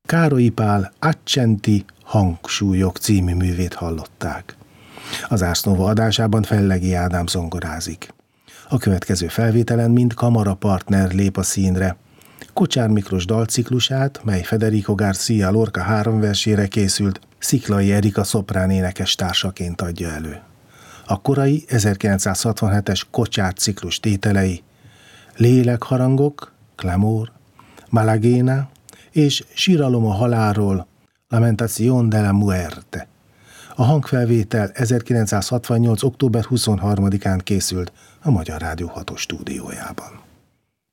Károlyi Pál Accenti hangsúlyok című művét hallották. Az Ars Nova adásában Fellegi Ádám zongorázik. A következő felvételen mind kamarapartner lép a színre. Kocsár Miklós dalciklusát, mely Federico García Lorca 3 versére készült, Sziklai Erika szoprán énekes társaként adja elő. A korai 1967-es Kocsár ciklus tételei Lélekharangok, Clamor, Malagena és Síralom a halálról, Lamentación de la Muerte. A hangfelvétel 1968. október 23-án készült a Magyar Rádió 6-os stúdiójában.